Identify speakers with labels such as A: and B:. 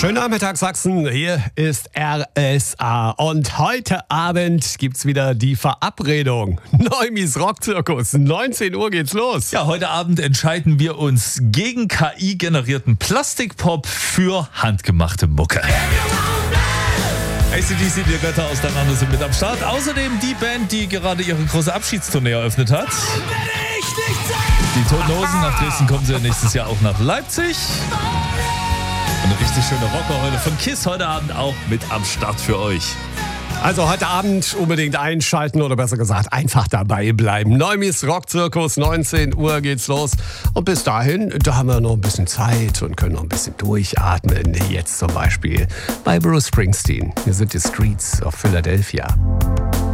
A: Schönen Nachmittag, Sachsen. Hier ist RSA. Und heute Abend gibt's wieder die Verabredung. Neumis Rockzirkus. 19 Uhr geht's los.
B: Ja, heute Abend entscheiden wir uns gegen KI-generierten Plastikpop für handgemachte Mucke. AC/DC, die Götter auseinander, sind mit am Start. Außerdem die Band, die gerade ihre große Abschiedstournee eröffnet hat. Die Toten Hosen. Nach Dresden kommen sie nächstes Jahr auch nach Leipzig. Eine richtig schöne Rockerheule von KISS heute Abend auch mit am Start für euch.
A: Also heute Abend unbedingt einschalten oder besser gesagt einfach dabei bleiben. Neumis Rockzirkus, 19 Uhr geht's los. Und bis dahin, da haben wir noch ein bisschen Zeit und können noch ein bisschen durchatmen. Jetzt zum Beispiel bei Bruce Springsteen. Hier sind die Streets of Philadelphia.